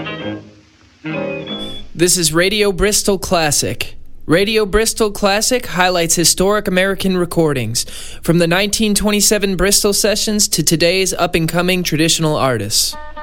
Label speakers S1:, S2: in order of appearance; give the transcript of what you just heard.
S1: This is Radio Bristol Classic. Radio Bristol Classic highlights historic American recordings, from the 1927 Bristol sessions to today's up-and-coming traditional artists.